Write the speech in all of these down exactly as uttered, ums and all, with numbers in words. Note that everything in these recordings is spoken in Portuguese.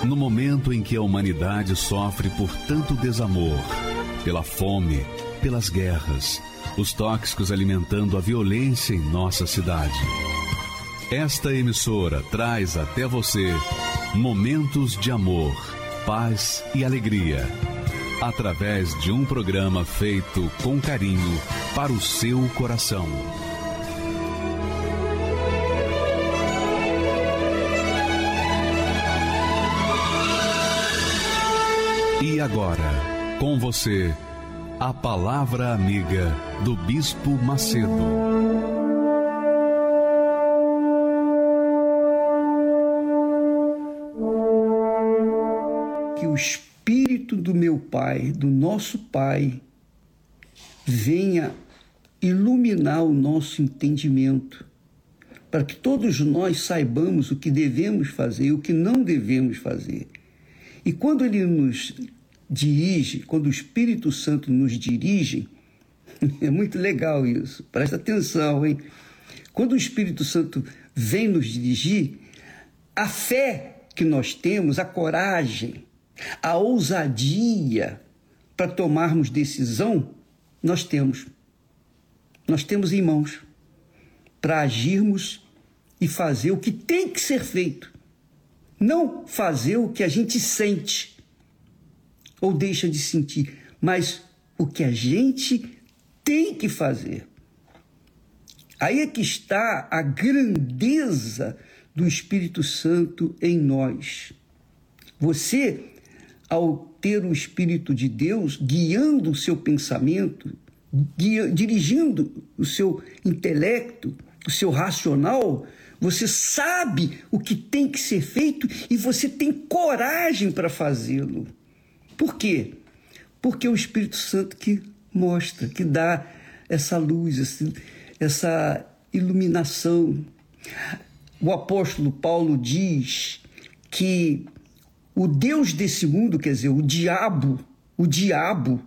No momento em que a humanidade sofre por tanto desamor, pela fome, pelas guerras, os tóxicos alimentando a violência em nossa cidade. Esta emissora traz até você momentos de amor, paz e alegria, através de um programa feito com carinho para o seu coração. E agora, com você, a Palavra Amiga do Bispo Macedo. Que o Espírito do meu Pai, do nosso Pai, venha iluminar o nosso entendimento, para que todos nós saibamos o que devemos fazer e o que não devemos fazer. E quando Ele nos dirige, quando o Espírito Santo nos dirige, é muito legal isso, presta atenção, hein? Quando o Espírito Santo vem nos dirigir, a fé que nós temos, a coragem, a ousadia para tomarmos decisão, nós temos. Nós temos em mãos para agirmos e fazer o que tem que ser feito. Não fazer o que a gente sente ou deixa de sentir, mas o que a gente tem que fazer. Aí é que está a grandeza do Espírito Santo em nós. Você, ao ter o Espírito de Deus guiando o seu pensamento, guia, dirigindo o seu intelecto, o seu racional, você sabe o que tem que ser feito e você tem coragem para fazê-lo. Por quê? Porque é o Espírito Santo que mostra, que dá essa luz, essa, essa iluminação. O apóstolo Paulo diz que o Deus desse mundo, quer dizer, o diabo, o diabo,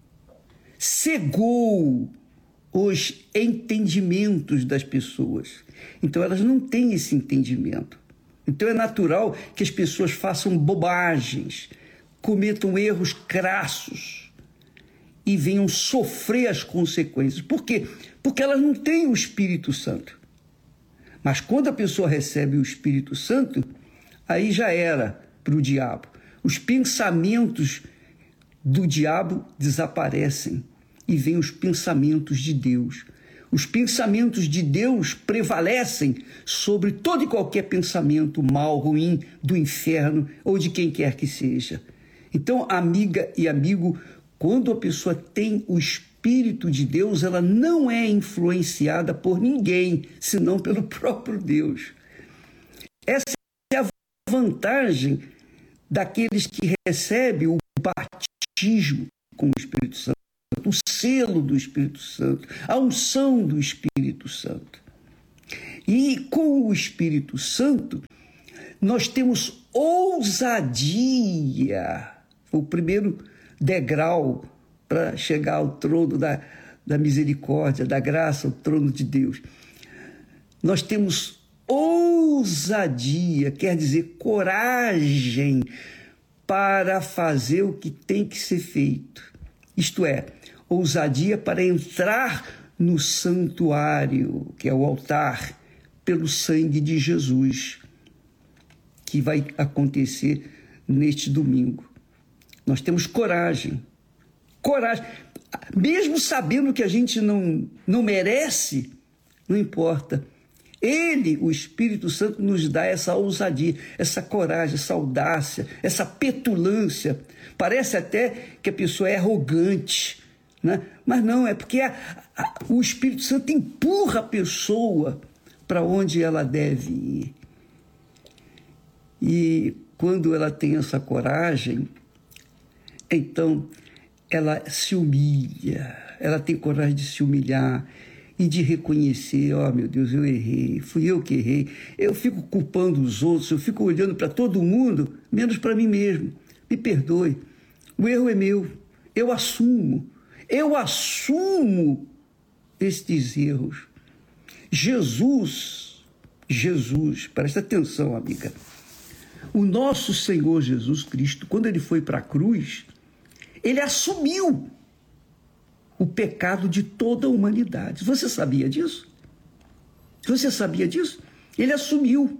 cegou os entendimentos das pessoas. Então elas não têm esse entendimento. Então é natural que as pessoas façam bobagens, cometam erros crassos e venham sofrer as consequências. Por quê? Porque elas não têm o Espírito Santo. Mas quando a pessoa recebe o Espírito Santo, aí já era para o diabo. Os pensamentos do diabo desaparecem e vêm os pensamentos de Deus. Os pensamentos de Deus prevalecem sobre todo e qualquer pensamento mal, ruim, do inferno ou de quem quer que seja. Então, amiga e amigo, quando a pessoa tem o Espírito de Deus, ela não é influenciada por ninguém, senão pelo próprio Deus. Essa é a vantagem daqueles que recebem o batismo com o Espírito Santo, o selo do Espírito Santo, a unção do Espírito Santo. E com o Espírito Santo, nós temos ousadia, o primeiro degrau para chegar ao trono da, da misericórdia, da graça, o trono de Deus. Nós temos ousadia, quer dizer, coragem para fazer o que tem que ser feito. Isto é, ousadia para entrar no santuário, que é o altar, pelo sangue de Jesus, que vai acontecer neste domingo. Nós temos coragem, coragem, mesmo sabendo que a gente não, não merece, não importa. Ele, o Espírito Santo, nos dá essa ousadia, essa coragem, essa audácia, essa petulância. Parece até que a pessoa é arrogante, né? Mas não, é porque a, a, o Espírito Santo empurra a pessoa para onde ela deve ir. E quando ela tem essa coragem, então ela se humilha, ela tem coragem de se humilhar e de reconhecer, ó, oh, meu Deus, eu errei, fui eu que errei. Eu fico culpando os outros, eu fico olhando para todo mundo, menos para mim mesmo. Me perdoe, o erro é meu, eu assumo, eu assumo estes erros. Jesus, Jesus, presta atenção, amiga, O nosso Senhor Jesus Cristo, quando ele foi para a cruz, ele assumiu o pecado de toda a humanidade. Você sabia disso? Você sabia disso? Ele assumiu.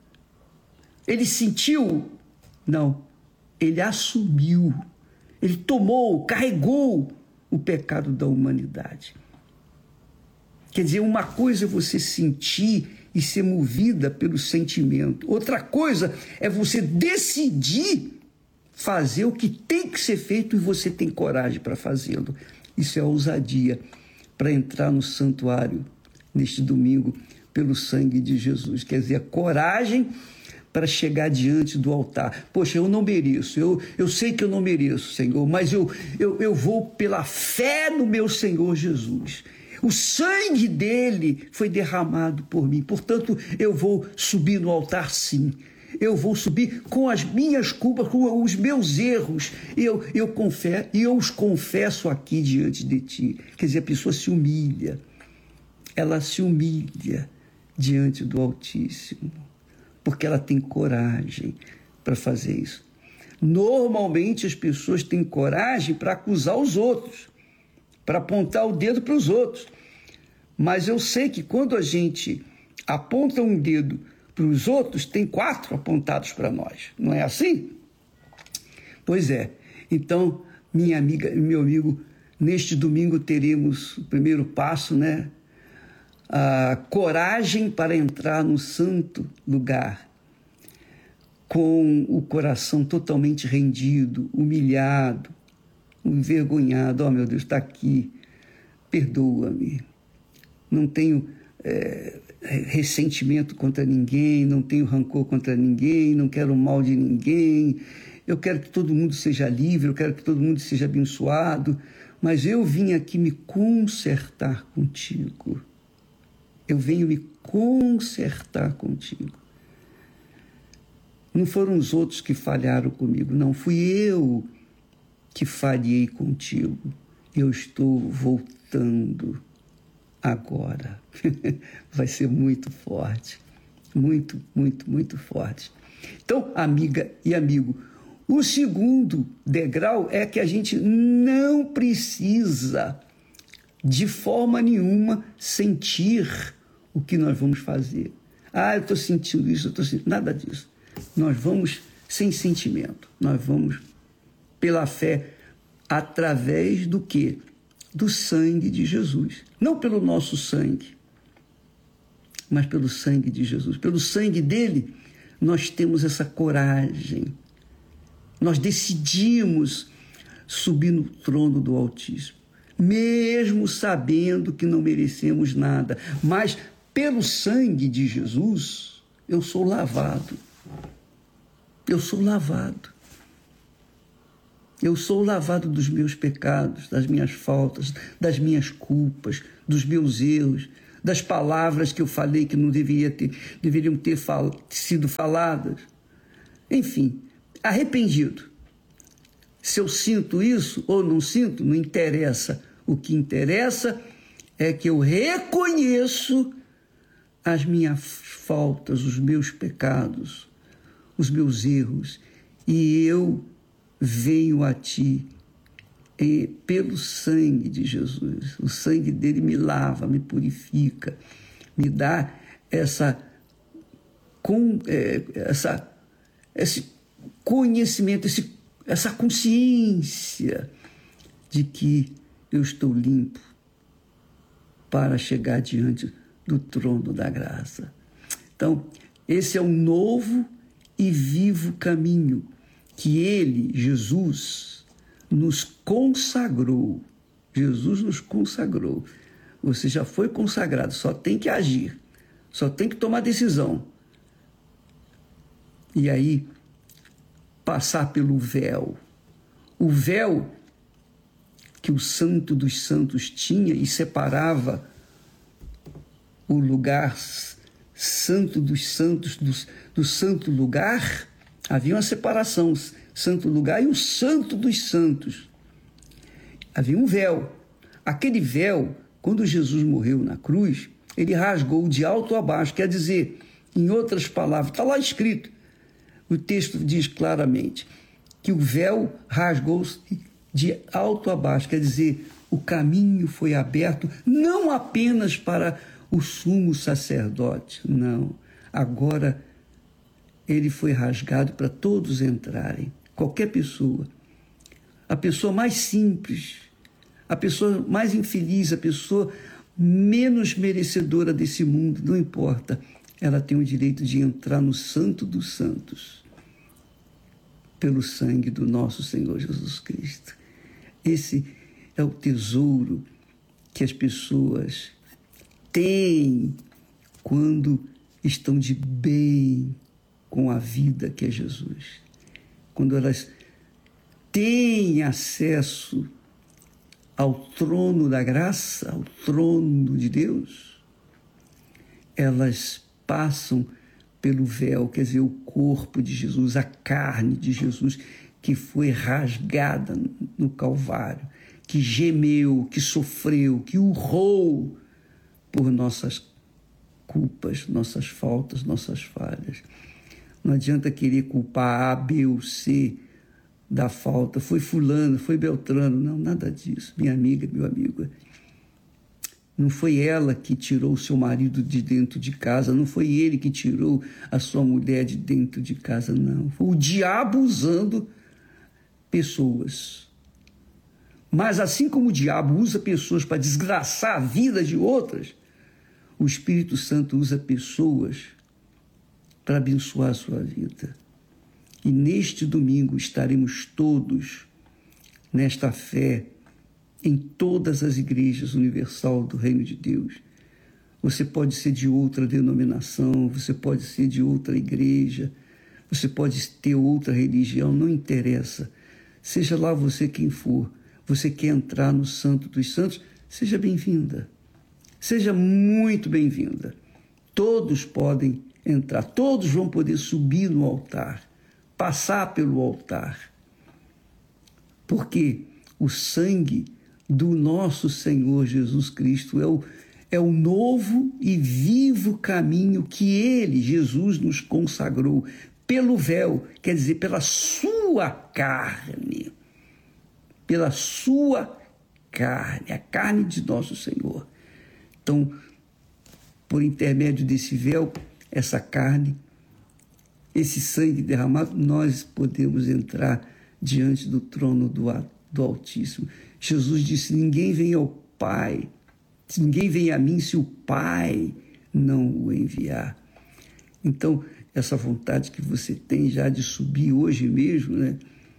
Ele sentiu? Não. Ele assumiu. Ele tomou, carregou o pecado da humanidade. Quer dizer, uma coisa é você sentir e ser movida pelo sentimento. Outra coisa é você decidir fazer o que tem que ser feito e você tem coragem para fazê-lo. Isso é ousadia para entrar no santuário neste domingo pelo sangue de Jesus. Quer dizer, a coragem para chegar diante do altar. Poxa, eu não mereço, eu, eu sei que eu não mereço, Senhor, mas eu, eu, eu vou pela fé no meu Senhor Jesus. O sangue dele foi derramado por mim, portanto, eu vou subir no altar sim. Eu vou subir com as minhas culpas, com os meus erros. Eu, eu confesso, e eu os confesso aqui diante de ti. Quer dizer, a pessoa se humilha. Ela se humilha diante do Altíssimo, porque ela tem coragem para fazer isso. Normalmente as pessoas têm coragem para acusar os outros, para apontar o dedo para os outros. Mas eu sei que quando a gente aponta um dedo para os outros, tem quatro apontados para nós. Não é assim? Pois é. Então, minha amiga e meu amigo, neste domingo teremos o primeiro passo, né? A coragem para entrar no santo lugar, com o coração totalmente rendido, humilhado, envergonhado. Oh, meu Deus, está aqui, perdoa-me. Não tenho é, ressentimento contra ninguém, não tenho rancor contra ninguém, não quero o mal de ninguém. Eu quero que todo mundo seja livre, eu quero que todo mundo seja abençoado, mas eu vim aqui me consertar contigo. Eu venho me consertar contigo. Não foram os outros que falharam comigo, não. Fui eu que falhei contigo. Eu estou voltando agora. Vai ser muito forte. Muito, muito, muito forte. Então, amiga e amigo, o segundo degrau é que a gente não precisa, de forma nenhuma, sentir o que nós vamos fazer. Ah, eu estou sentindo isso, eu estou sentindo... Nada disso. Nós vamos sem sentimento. Nós vamos pela fé, através do quê? Do sangue de Jesus. Não pelo nosso sangue, mas pelo sangue de Jesus. Pelo sangue dele, nós temos essa coragem. Nós decidimos subir no trono do Altíssimo, mesmo sabendo que não merecemos nada, mas pelo sangue de Jesus, eu sou lavado. Eu sou lavado. Eu sou lavado dos meus pecados, das minhas faltas, das minhas culpas, dos meus erros, das palavras que eu falei que não deveria ter, deveriam ter fal, sido faladas. Enfim, arrependido. Se eu sinto isso ou não sinto, não interessa. O que interessa é que eu reconheço as minhas faltas, os meus pecados, os meus erros, e eu venho a ti e, pelo sangue de Jesus. O sangue dele me lava, me purifica, me dá essa, com, é, essa, esse conhecimento, esse, essa consciência de que eu estou limpo para chegar diante do trono da graça. Então, esse é um novo e vivo caminho que ele, Jesus, nos consagrou. Jesus nos consagrou. Você já foi consagrado, só tem que agir, só tem que tomar decisão. E aí, passar pelo véu. O véu que o Santo dos Santos tinha e separava o lugar Santo dos Santos do, do Santo Lugar, havia uma separação, Santo Lugar e o Santo dos Santos. Havia um véu. Aquele véu, quando Jesus morreu na cruz, ele rasgou de alto a baixo, quer dizer, em outras palavras, está lá escrito, O texto diz claramente que o véu rasgou-se de alto a baixo, quer dizer, o caminho foi aberto não apenas para o sumo sacerdote, não. Agora ele foi rasgado para todos entrarem, qualquer pessoa. A pessoa mais simples, a pessoa mais infeliz, a pessoa menos merecedora desse mundo, não importa, ela tem o direito de entrar no Santo dos Santos, pelo sangue do nosso Senhor Jesus Cristo. Esse é o tesouro que as pessoas têm quando estão de bem com a vida que é Jesus. Quando elas têm acesso ao trono da graça, ao trono de Deus, elas passam pelo véu, quer dizer, o corpo de Jesus, a carne de Jesus, que foi rasgada no Calvário, que gemeu, que sofreu, que urrou por nossas culpas, nossas faltas, nossas falhas. Não adianta querer culpar A, B ou C da falta. Foi fulano, foi Beltrano. Não, nada disso. Minha amiga, meu amigo. Não foi ela que tirou o seu marido de dentro de casa. Não foi ele que tirou a sua mulher de dentro de casa, não. Foi o diabo usando pessoas. Mas assim como o diabo usa pessoas para desgraçar a vida de outras, o Espírito Santo usa pessoas para abençoar a sua vida. E neste domingo estaremos todos nesta fé em todas as igrejas universal do Reino de Deus. Você pode ser de outra denominação, você pode ser de outra igreja, você pode ter outra religião, não interessa. Seja lá você quem for, você quer entrar no Santo dos Santos, seja bem-vinda. Seja muito bem-vinda. Todos podem entrar, todos vão poder subir no altar, passar pelo altar. Porque o sangue do nosso Senhor Jesus Cristo é o, é o novo e vivo caminho que Ele, Jesus, nos consagrou pelo véu, quer dizer, pela sua carne, pela sua carne, a carne de nosso Senhor. Então, por intermédio desse véu, essa carne, esse sangue derramado, nós podemos entrar diante do trono do, do Altíssimo. Jesus disse, ninguém vem ao Pai, ninguém vem a mim se o Pai não o enviar. Então, essa vontade que você tem já de subir hoje mesmo, né?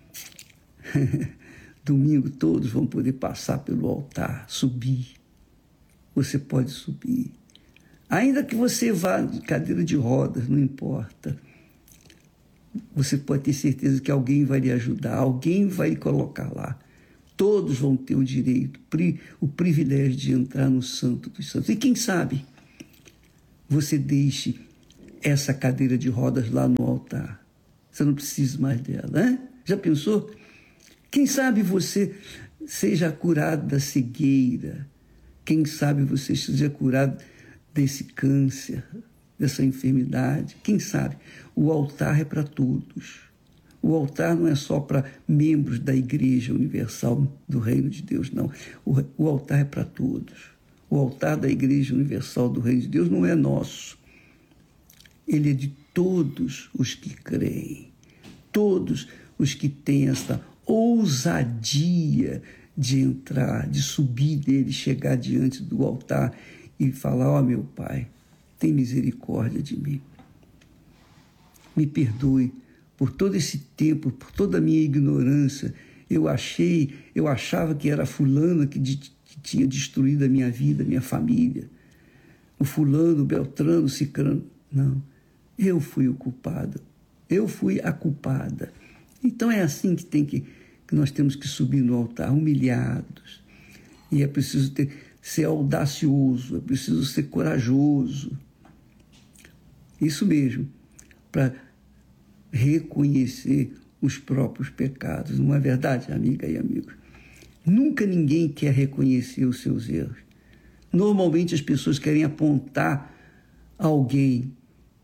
Domingo todos vão poder passar pelo altar, subir. Você pode subir. Ainda que você vá de cadeira de rodas, não importa. Você pode ter certeza que alguém vai lhe ajudar, alguém vai lhe colocar lá. Todos vão ter o direito, o privilégio de entrar no Santo dos Santos. E quem sabe você deixe essa cadeira de rodas lá no altar. Você não precisa mais dela, hein? Já pensou? Quem sabe você seja curado da cegueira. Quem sabe você seja curado desse câncer, dessa enfermidade. Quem sabe? O altar é para todos. O altar não é só para membros da Igreja Universal do Reino de Deus, não. O, o altar é para todos. O altar da Igreja Universal do Reino de Deus não é nosso. Ele é de todos os que creem. Todos os que têm esta ousadia de entrar, de subir dele, chegar diante do altar e falar, ó, meu Pai, tem misericórdia de mim. Me perdoe por todo esse tempo, por toda a minha ignorância. Eu achei, eu achava que era fulano que, de, que tinha destruído a minha vida, a minha família. O fulano, o Beltrano, o Cicrano. Não, eu fui o culpado. Eu fui a culpada. Então é assim que, tem que, que nós temos que subir no altar, humilhados. E é preciso ter, ser audacioso, é preciso ser corajoso. Isso mesmo, para reconhecer os próprios pecados. Não é verdade, amiga e amigo? Nunca ninguém quer reconhecer os seus erros. Normalmente as pessoas querem apontar alguém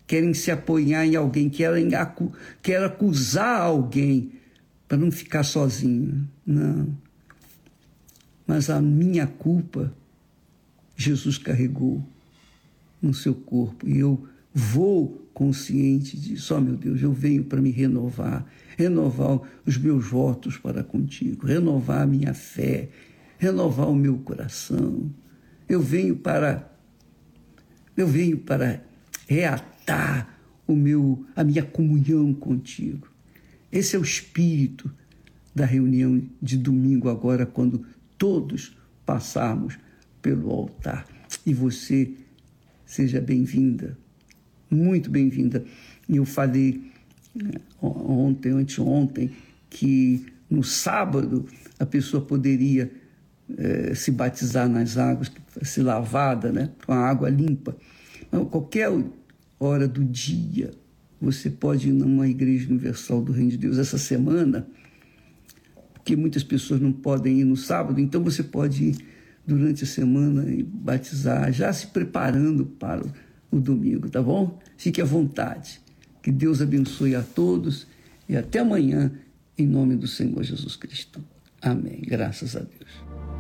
querem se apoiar em alguém, querem, acu- querem acusar alguém para não ficar sozinho. Não. Mas a minha culpa, Jesus carregou no seu corpo. E eu vou consciente disso. Oh, meu Deus, eu venho para me renovar, renovar os meus votos para contigo, renovar a minha fé, renovar o meu coração. Eu venho para, eu venho para reatar o meu, a minha comunhão contigo. Esse é o espírito da reunião de domingo agora, quando todos passarmos pelo altar. E você seja bem-vinda, muito bem-vinda. Eu falei ontem, anteontem, que no sábado a pessoa poderia eh, se batizar nas águas, se lavada, né, com a água limpa. Mas qualquer hora do dia você pode ir numa igreja universal do Reino de Deus. Essa semana, porque muitas pessoas não podem ir no sábado, então você pode ir durante a semana e batizar, já se preparando para o domingo, tá bom? Fique à vontade. Que Deus abençoe a todos e até amanhã, em nome do Senhor Jesus Cristo. Amém. Graças a Deus.